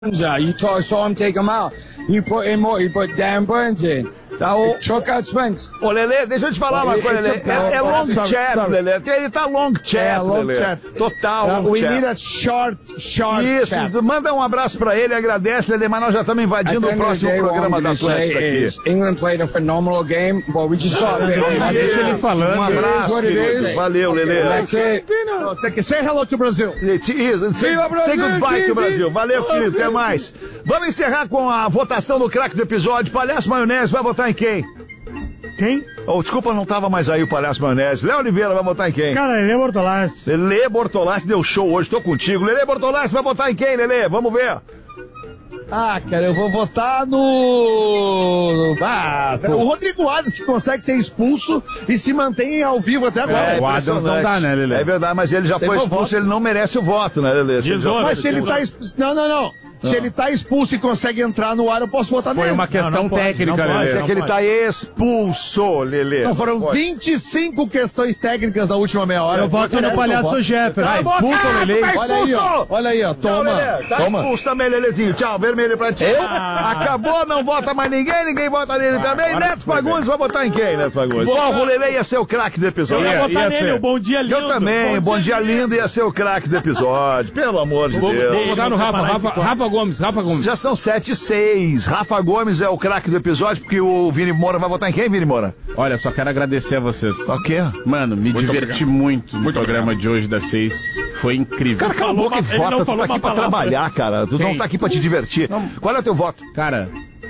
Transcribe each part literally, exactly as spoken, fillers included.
You saw, saw him take him out. You put in more. You put Dan Burns in. Tá, o... Took out Spence. Ô, Lelê, deixa eu te falar uma coisa, Lelê. É, é long sorry, chat, sorry. Lelê. Ele tá long chat, É, long Lelê. chat. Total Uh, long we chat. need a short, short Isso, chat. manda um abraço pra ele, agradece, Lelê, mas nós já estamos invadindo o próximo programa da Atlética aqui. England played a phenomenal game, but we just got a bit Deixa Deixa ele falando. Um abraço, querido. Valeu, Lelê. That's it. No, take it. Say hello to Brazil. Isso, say, Viva Brasil, say goodbye sim, to Brasil. sim. Valeu, querido, até mais. Vamos encerrar com a votação do craque do episódio. Palhaço Maionese vai votar em quem? Quem? Oh, desculpa, não tava mais aí o Palhaço Maionese. Léo Oliveira vai votar em quem? Cara, Lelê Bortolassi. Lelê Bortolassi deu show hoje, tô contigo. Lelê Bortolassi vai votar em quem, Lelê? Vamos ver. Ah, cara, eu vou votar no... Ah, o Rodrigo Adams, que consegue ser expulso e se mantém ao vivo até agora. É, o Adams não impressionante. dá, né, Lelê? É verdade, mas ele já Tem foi bom expulso, voto. ele não merece o voto, né, Lelê? Você já- Mas se ele tá expulso... Não, não, não. Se ele tá expulso e consegue entrar no ar, eu posso votar nele. Foi uma questão Não, não pode, técnica, não pode, Mas Lelê. é que ele tá expulso, Lelê. Não, foram Pode. vinte e cinco questões técnicas na última meia hora. Eu voto no palhaço Jefferson. Tá expulso, botado, Lelê. tá Olha aí, ó. expulso! Olha aí, ó. Tchau, Toma. Lelê. Tá Toma. expulso também, Lelezinho. Tchau, vermelho pra ti. Acabou, não vota mais ninguém, ninguém vota nele também. agora Neto foi Fagundes vai votar em quem, Neto Fagundes? Porra, o Lelê ia ser o craque do episódio. Eu ia Vou votar ia nele, ser. o Bom Dia Lindo. Eu também, bom, dia lindo ia ser o craque do episódio. Pelo amor de Vou, Deus. vou votar no Rafa, Rafa, Rafa Gomes, Rafa Gomes. Já são sete e seis. Rafa Gomes é o craque do episódio, porque o Vini Moura vai votar em quem, Vini Moura? Olha, só quero agradecer a vocês. O quê? Mano, me diverti muito no programa de hoje das seis. Foi incrível. Cara, cala a falou boca e uma- ele vota. não Tu tá falou aqui uma pra palavra. trabalhar, cara. Tu não Quem? tá aqui pra te divertir. Qual é o teu voto? Cara,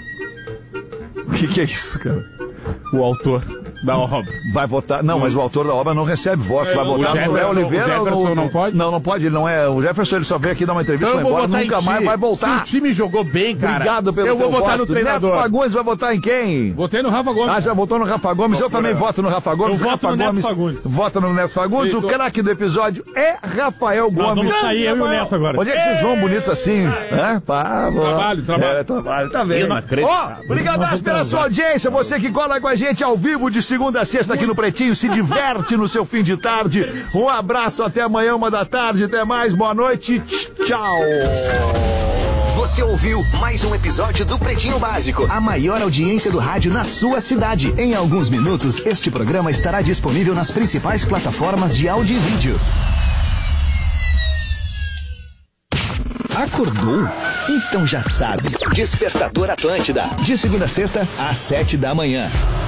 O que, que é isso, cara? o autor da obra. Vai votar. Não, mas o autor da obra não recebe voto. Vai o votar no Léo Jefferson- Oliveira. o Jefferson ou no- não pode? Não, não pode. Ele não é. O Jefferson ele só veio aqui dar uma entrevista e Então eu vai vou embora. votar em Nunca mais ti. vai voltar. Se o time jogou bem, cara. Obrigado pelo Eu vou teu votar voto. no treinador. Neto Fagundes vai votar em quem? Votei no Rafa Gomes. Ah, já votou no Rafa Gomes. Eu também voto no Rafa Gomes. Eu voto Rafa no Neto Gomes Fagundes. vota no Neto Fagundes. O Feito. craque do episódio é Rafael Nós Gomes. vamos sair, eu e o Neto agora. Onde é que vocês vão bonitos assim? Hã? Pá, vou- Trabalho, trabalho. É, trabalho, tá vendo? Inacreditável. Ó, obrigado pela sua audiência. Você que cola com a gente ao vivo de segunda a sexta aqui no Pretinho. Se diverte no seu fim de tarde. Um abraço, até amanhã, uma da tarde. Até mais, boa noite. Tchau. Você ouviu mais um episódio do Pretinho Básico, a maior audiência do rádio na sua cidade. Em alguns minutos, este programa estará disponível nas principais plataformas de áudio e vídeo. Acordou? Então já sabe. Despertador Atlântida, de segunda a sexta, às sete da manhã.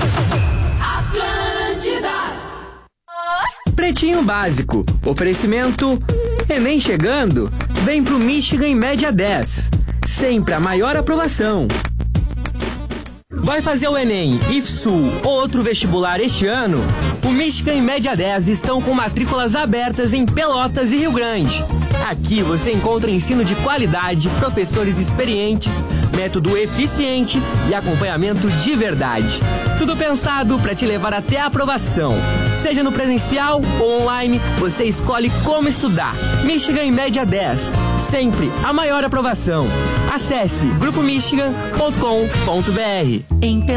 Pretinho Básico. Oferecimento Enem chegando. Vem pro Michigan em média dez. Sempre a maior aprovação. Vai fazer o Enem, IFSU ou outro vestibular este ano? O Michigan e Média dez estão com matrículas abertas em Pelotas e Rio Grande. Aqui você encontra ensino de qualidade, professores experientes, método eficiente e acompanhamento de verdade. Tudo pensado para te levar até a aprovação. Seja no presencial ou online, você escolhe como estudar. Michigan e Média dez. Sempre a maior aprovação. Acesse grupo michigan ponto com ponto br. Em